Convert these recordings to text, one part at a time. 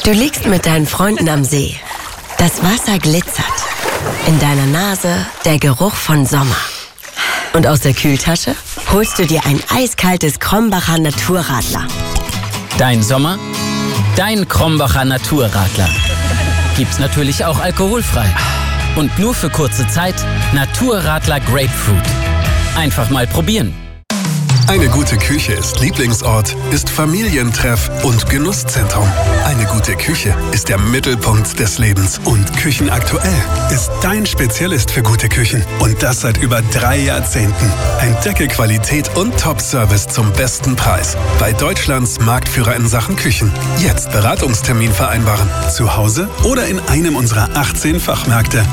Du liegst mit deinen Freunden am See. Das Wasser glitzert. In deiner Nase der Geruch von Sommer. Und aus der Kühltasche holst du dir ein eiskaltes Krombacher Naturradler. Dein Sommer, dein Krombacher Naturradler. Gibt's natürlich auch alkoholfrei. Und nur für kurze Zeit Naturradler Grapefruit. Einfach mal probieren. Eine gute Küche ist Lieblingsort, ist Familientreff und Genusszentrum. Eine gute Küche ist der Mittelpunkt des Lebens. Und Küchenaktuell ist dein Spezialist für gute Küchen. Und das seit über 3 Jahrzehnten. Entdecke Qualität und Top-Service zum besten Preis. Bei Deutschlands Marktführer in Sachen Küchen. Jetzt Beratungstermin vereinbaren. Zu Hause oder in einem unserer 18 Fachmärkte.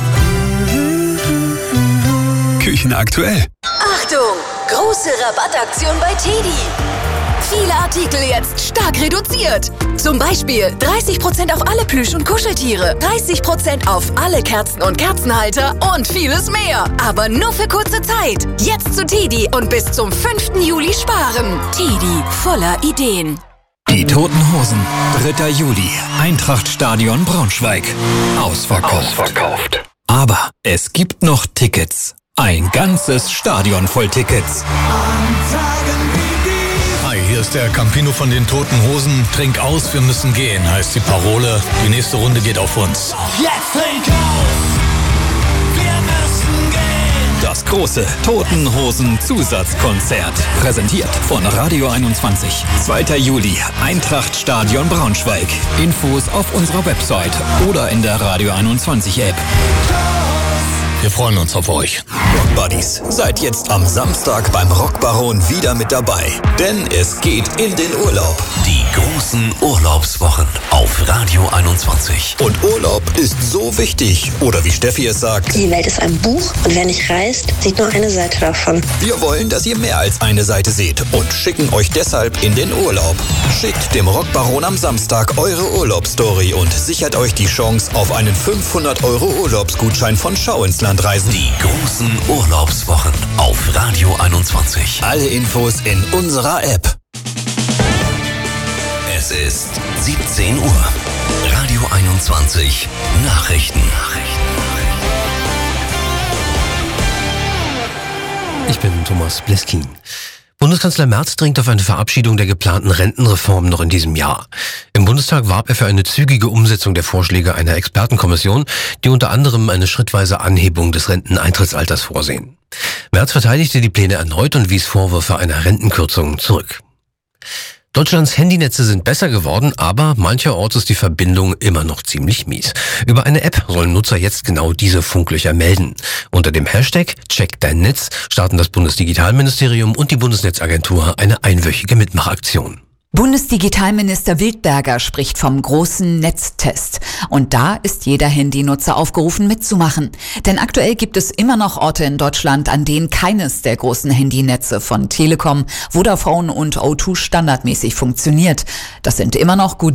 Küchenaktuell. Achtung! Große Rabattaktion bei TEDi. Viele Artikel jetzt stark reduziert. Zum Beispiel 30% auf alle Plüsch- und Kuscheltiere, 30% auf alle Kerzen und Kerzenhalter und vieles mehr. Aber nur für kurze Zeit. Jetzt zu TEDi und bis zum 5. Juli sparen. TEDi, voller Ideen. Die Toten Hosen, 3. Juli, Eintrachtstadion Braunschweig. Ausverkauft. Aber es gibt noch Tickets. Ein ganzes Stadion voll Tickets. Hi, hier ist der Campino von den Toten Hosen. Trink aus, wir müssen gehen, heißt die Parole. Die nächste Runde geht auf uns. Jetzt trink aus, wir müssen gehen. Das große Toten Hosen Zusatzkonzert. Präsentiert von Radio 21. 2. Juli, Eintrachtstadion Braunschweig. Infos auf unserer Website oder in der Radio 21 App. Wir freuen uns auf euch. Rock Buddies, seid jetzt am Samstag beim Rockbaron wieder mit dabei. Denn es geht in den Urlaub. Die großen Urlaubswochen auf Radio 21. Und Urlaub ist so wichtig. Oder wie Steffi es sagt: Die Welt ist ein Buch und wer nicht reist, sieht nur eine Seite davon. Wir wollen, dass ihr mehr als eine Seite seht und schicken euch deshalb in den Urlaub. Schickt dem Rockbaron am Samstag eure Urlaubsstory und sichert euch die Chance auf einen 500 € Urlaubsgutschein von Schau ins Land reisen. Die großen Urlaubswochen auf Radio 21. Alle Infos in unserer App. Es ist 17 Uhr. Radio 21 Nachrichten. Ich bin Thomas Bleskin. Bundeskanzler Merz dringt auf eine Verabschiedung der geplanten Rentenreform noch in diesem Jahr. Im Bundestag warb er für eine zügige Umsetzung der Vorschläge einer Expertenkommission, die unter anderem eine schrittweise Anhebung des Renteneintrittsalters vorsehen. Merz verteidigte die Pläne erneut und wies Vorwürfe einer Rentenkürzung zurück. Deutschlands Handynetze sind besser geworden, aber mancherorts ist die Verbindung immer noch ziemlich mies. Über eine App sollen Nutzer jetzt genau diese Funklöcher melden. Unter dem Hashtag Check dein Netz starten das Bundesdigitalministerium und die Bundesnetzagentur eine einwöchige Mitmachaktion. Bundesdigitalminister Wildberger spricht vom großen Netztest. Und da ist jeder Handynutzer aufgerufen mitzumachen. Denn aktuell gibt es immer noch Orte in Deutschland, an denen keines der großen Handynetze von Telekom, Vodafone und O2 standardmäßig funktioniert. Das sind immer noch gut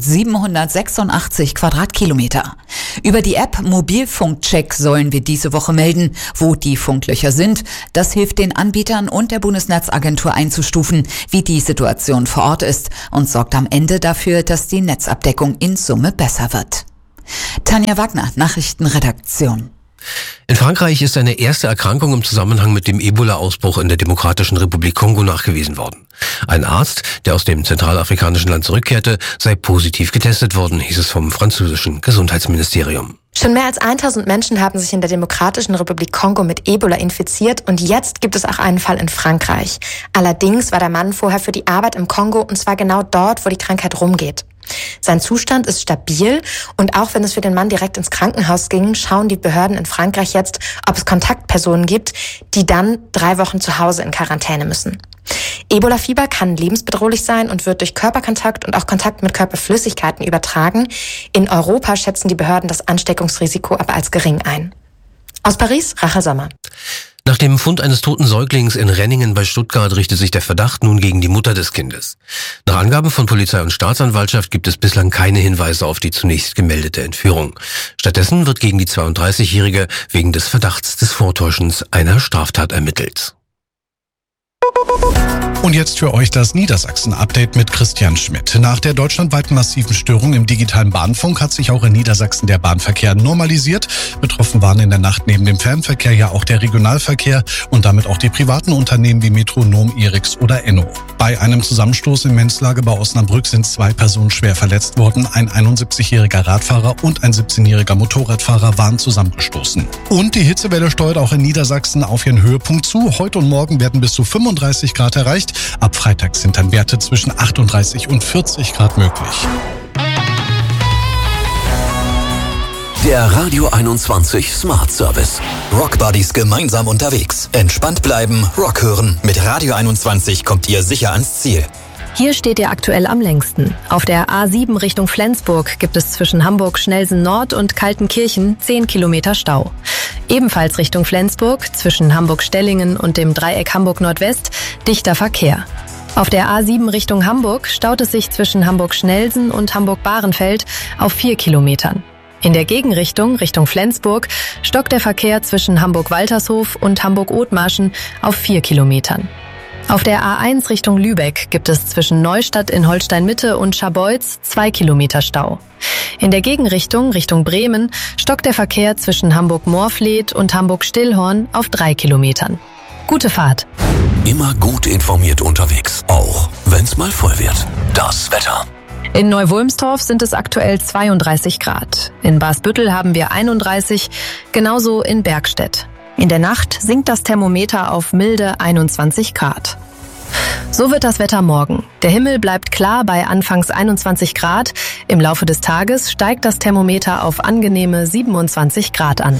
786 Quadratkilometer. Über die App Mobilfunkcheck sollen wir diese Woche melden, wo die Funklöcher sind. Das hilft den Anbietern und der Bundesnetzagentur einzustufen, wie die Situation vor Ort ist, und sorgt am Ende dafür, dass die Netzabdeckung in Summe besser wird. Tanja Wagner, Nachrichtenredaktion. In Frankreich ist eine erste Erkrankung im Zusammenhang mit dem Ebola-Ausbruch in der Demokratischen Republik Kongo nachgewiesen worden. Ein Arzt, der aus dem zentralafrikanischen Land zurückkehrte, sei positiv getestet worden, hieß es vom französischen Gesundheitsministerium. Schon mehr als 1000 Menschen haben sich in der Demokratischen Republik Kongo mit Ebola infiziert und jetzt gibt es auch einen Fall in Frankreich. Allerdings war der Mann vorher für die Arbeit im Kongo und zwar genau dort, wo die Krankheit rumgeht. Sein Zustand ist stabil und auch wenn es für den Mann direkt ins Krankenhaus ging, schauen die Behörden in Frankreich jetzt, ob es Kontaktpersonen gibt, die dann 3 Wochen zu Hause in Quarantäne müssen. Ebola-Fieber kann lebensbedrohlich sein und wird durch Körperkontakt und auch Kontakt mit Körperflüssigkeiten übertragen. In Europa schätzen die Behörden das Ansteckungsrisiko aber als gering ein. Aus Paris, Rachel Sommer. Nach dem Fund eines toten Säuglings in Renningen bei Stuttgart richtet sich der Verdacht nun gegen die Mutter des Kindes. Nach Angaben von Polizei und Staatsanwaltschaft gibt es bislang keine Hinweise auf die zunächst gemeldete Entführung. Stattdessen wird gegen die 32-Jährige wegen des Verdachts des Vortäuschens einer Straftat ermittelt. Und jetzt für euch das Niedersachsen-Update mit Christian Schmidt. Nach der deutschlandweiten massiven Störung im digitalen Bahnfunk hat sich auch in Niedersachsen der Bahnverkehr normalisiert. Betroffen waren in der Nacht neben dem Fernverkehr ja auch der Regionalverkehr und damit auch die privaten Unternehmen wie Metronom, Eriks oder Enno. Bei einem Zusammenstoß im Menzlager bei Osnabrück sind 2 Personen schwer verletzt worden. Ein 71-jähriger Radfahrer und ein 17-jähriger Motorradfahrer waren zusammengestoßen. Und die Hitzewelle steuert auch in Niedersachsen auf ihren Höhepunkt zu. Heute und morgen werden bis zu 35 Grad erreicht. Ab Freitag sind dann Werte zwischen 38 und 40 Grad möglich. Der Radio 21 Smart Service. Rock Buddies gemeinsam unterwegs. Entspannt bleiben, Rock hören. Mit Radio 21 kommt ihr sicher ans Ziel. Hier steht ihr aktuell am längsten. Auf der A7 Richtung Flensburg gibt es zwischen Hamburg-Schnelsen Nord und Kaltenkirchen 10 Kilometer Stau. Ebenfalls Richtung Flensburg, zwischen Hamburg-Stellingen und dem Dreieck Hamburg-Nordwest, dichter Verkehr. Auf der A7 Richtung Hamburg staut es sich zwischen Hamburg-Schnelsen und Hamburg-Bahrenfeld auf 4 Kilometern. In der Gegenrichtung, Richtung Flensburg, stockt der Verkehr zwischen Hamburg-Waltershof und Hamburg-Othmarschen auf 4 Kilometern. Auf der A1 Richtung Lübeck gibt es zwischen Neustadt in Holstein-Mitte und Scharbeutz 2 Kilometer Stau. In der Gegenrichtung, Richtung Bremen, stockt der Verkehr zwischen Hamburg-Moorfleet und Hamburg-Stillhorn auf 3 Kilometern. Gute Fahrt! Immer gut informiert unterwegs, auch wenn's mal voll wird. Das Wetter. In Neu-Wulmstorf sind es aktuell 32 Grad. In Basbüttel haben wir 31, genauso in Bergstedt. In der Nacht sinkt das Thermometer auf milde 21 Grad. So wird das Wetter morgen. Der Himmel bleibt klar bei anfangs 21 Grad. Im Laufe des Tages steigt das Thermometer auf angenehme 27 Grad an.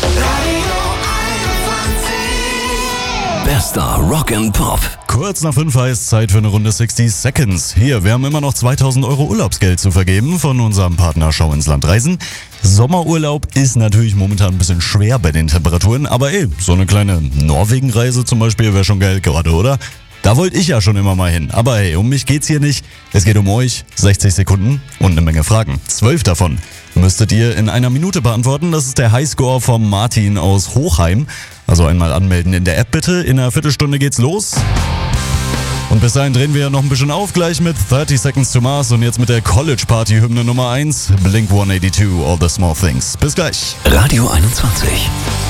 Bester Rock and Pop. Kurz nach 5 heißt Zeit für eine Runde 60 Seconds. Hier, wir haben immer noch 2000 Euro Urlaubsgeld zu vergeben von unserem Partner Schau ins Land Reisen. Sommerurlaub ist natürlich momentan ein bisschen schwer bei den Temperaturen, aber so eine kleine Norwegen-Reise zum Beispiel wäre schon geil gerade, oder? Da wollte ich ja schon immer mal hin. Aber um mich geht's hier nicht. Es geht um euch. 60 Sekunden und eine Menge Fragen. 12 davon müsstet ihr in einer Minute beantworten. Das ist der Highscore vom Martin aus Hochheim. Also einmal anmelden in der App bitte. In einer Viertelstunde geht's los. Und bis dahin drehen wir noch ein bisschen auf, gleich mit 30 Seconds to Mars und jetzt mit der College-Party-Hymne Nummer 1, Blink-182, All the Small Things. Bis gleich. Radio 21.